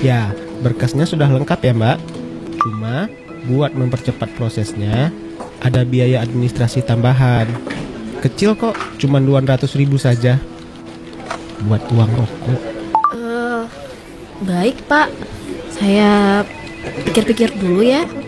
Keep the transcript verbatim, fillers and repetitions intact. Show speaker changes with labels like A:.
A: Ya, berkasnya sudah lengkap ya Mbak. Cuma buat mempercepat prosesnya ada biaya administrasi tambahan. Kecil kok, cuma dua ratus ribu saja. Buat uang rokok.
B: Eh, baik Pak, saya pikir-pikir dulu ya.